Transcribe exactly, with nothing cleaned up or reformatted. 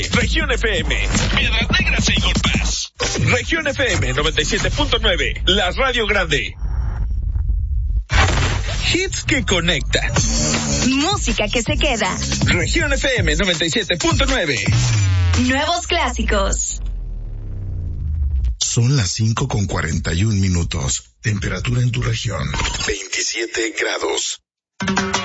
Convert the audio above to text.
Región F M, Piedras Negras e Eagle Pass. Región F M noventa y siete punto nueve, la radio grande. Hits que conectan. Música que se queda. Región F M noventa y siete punto nueve. Nuevos clásicos. Son las cinco con cuarenta y un minutos. Temperatura en tu región, veintisiete grados.